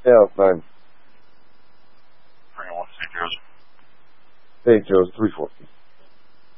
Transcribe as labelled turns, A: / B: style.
A: Yeah, it's 9.
B: 301 St. Joseph.
A: St. Joe's 314.